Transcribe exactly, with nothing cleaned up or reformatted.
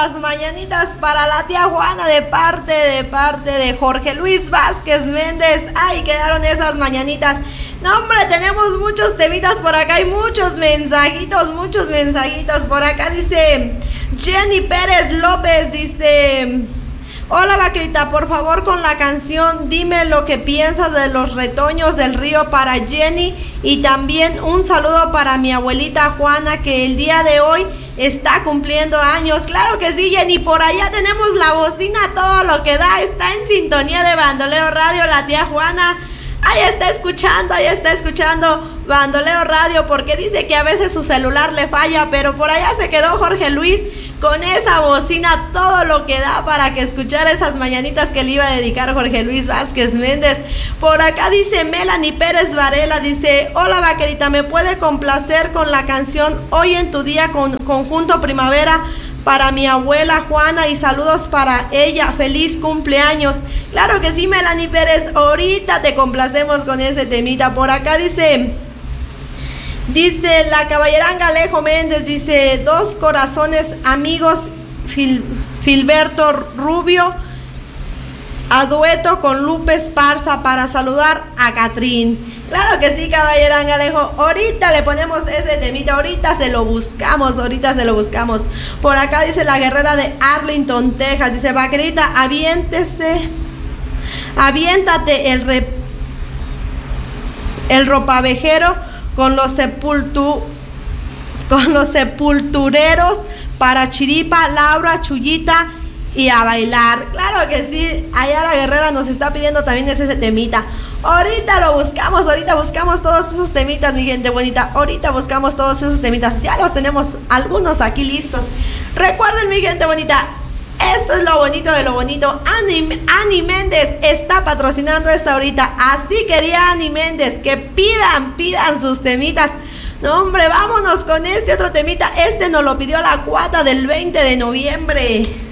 las mañanitas para la tía Juana de parte, de parte de Jorge Luis Vázquez Méndez. Ay, quedaron esas mañanitas. No, hombre, tenemos muchos temitas por acá. Hay muchos mensajitos, muchos mensajitos. Por acá dice Jenny Pérez López, dice... Hola Vaquerita, por favor con la canción Dime lo que piensas de los retoños del río para Jenny, y también un saludo para mi abuelita Juana que el día de hoy está cumpliendo años. Claro que sí, Jenny, por allá tenemos la bocina, todo lo que da, está en sintonía de Bandolero Radio, la tía Juana. Ahí está escuchando, ahí está escuchando Bandolero Radio, porque dice que a veces su celular le falla, pero por allá se quedó Jorge Luis con esa bocina, todo lo que da para que escuchara esas mañanitas que le iba a dedicar Jorge Luis Vázquez Méndez. Por acá dice Melanie Pérez Varela, dice: hola Vaquerita, ¿me puede complacer con la canción Hoy en tu día con Conjunto Primavera para mi abuela Juana, y saludos para ella, feliz cumpleaños? Claro que sí, Melanie Pérez, ahorita te complacemos con ese temita. Por acá dice... Dice la caballeranga Alejo Méndez, dice: dos corazones amigos, Fil, Filberto Rubio, a dueto con Lupe Esparza para saludar a Catrín. Claro que sí, caballeranga Alejo, ahorita le ponemos ese temita, ahorita se lo buscamos, ahorita se lo buscamos. Por acá dice la guerrera de Arlington, Texas, dice: Vaquerita, aviéntese, aviéntate el, re, el ropavejero con los sepultu, con los sepultureros para Chiripa, Laura, Chuyita y a bailar. Claro que sí, allá la guerrera nos está pidiendo también ese, ese temita. Ahorita lo buscamos, ahorita buscamos todos esos temitas, mi gente bonita. Ahorita buscamos todos esos temitas. Ya los tenemos algunos aquí listos. Recuerden, mi gente bonita, esto es lo bonito de lo bonito. Ani, Ani Méndez está patrocinando esta ahorita. Así quería Ani Méndez que pidan, pidan sus temitas. No, hombre, vámonos con este otro temita. Este nos lo pidió la cuata del veinte de noviembre.